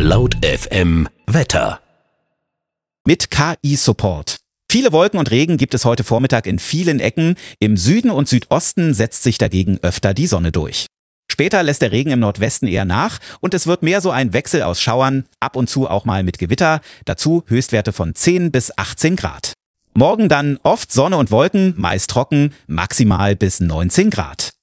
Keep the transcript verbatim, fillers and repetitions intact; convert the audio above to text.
Laut F M Wetter. Mit K I-Support. Viele Wolken und Regen gibt es heute Vormittag in vielen Ecken. Im Süden und Südosten setzt sich dagegen öfter die Sonne durch. Später lässt der Regen im Nordwesten eher nach und es wird mehr so ein Wechsel aus Schauern, ab und zu auch mal mit Gewitter, dazu Höchstwerte von zehn bis achtzehn Grad. Morgen dann oft Sonne und Wolken, meist trocken, maximal bis neunzehn Grad.